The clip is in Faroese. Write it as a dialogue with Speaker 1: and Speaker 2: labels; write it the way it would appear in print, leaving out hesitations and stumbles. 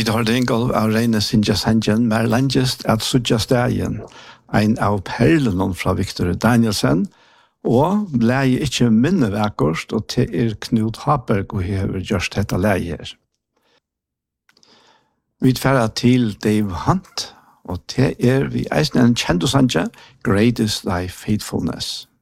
Speaker 1: Vi tar det en av Reine Sinja Sanjen, mer langest at Sudja Stegen, en av perlene fra Victor Danielsen, og leie ikke minne vekkort, og til Knut Haberg og hever gjørst dette leie her. Vi tar til Dave Hunt, og til vi eisen en kjent og sanje, Great is thy faithfulness.